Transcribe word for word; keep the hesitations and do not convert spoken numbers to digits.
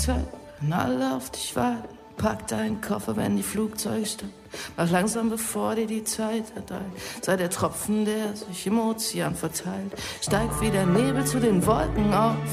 Zeit, wenn alle auf dich warten. Pack deinen Koffer, wenn die Flugzeuge starten. Mach langsam, bevor dir die Zeit erdeilt. Sei der Tropfen, der sich im Ozean verteilt. Steig wie der Nebel zu den Wolken auf.